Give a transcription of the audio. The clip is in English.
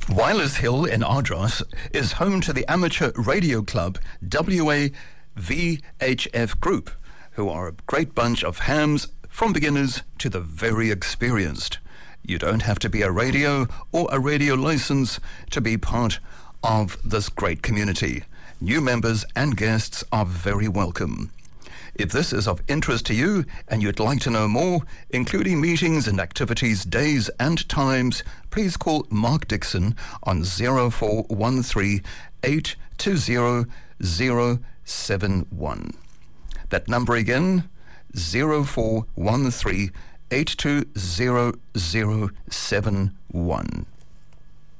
Wylers Hill in Ardross is home to the amateur radio club WA VHF Group, who are a great bunch of hams from beginners to the very experienced. You don't have to be a radio or a radio license to be part of this great community. New members and guests are very welcome. If this is of interest to you and you'd like to know more, including meetings and activities, days and times, please call Mark Dixon on 0413 820 071. That number again, 0413 820 071.